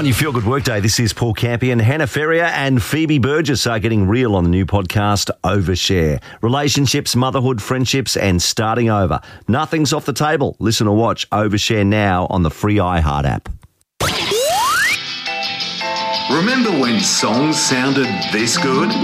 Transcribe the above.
On your Feel Good Workday, this is Paul Campion. Hannah Ferrier and Phoebe Burgess are getting real on the new podcast, Overshare. Relationships, motherhood, friendships, and starting over. Nothing's off the table. Listen or watch Overshare now on the free iHeart app. Remember when songs sounded this good?